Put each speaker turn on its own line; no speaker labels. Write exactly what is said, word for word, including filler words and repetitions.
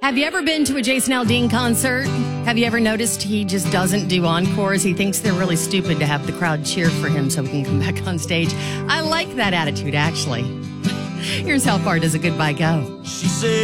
Have you ever been to a Jason Aldean concert? Have you ever noticed he just doesn't do encores? He thinks they're really stupid to have the crowd cheer for him so he can come back on stage. I like that attitude, actually. Here's how far does a goodbye go.
She said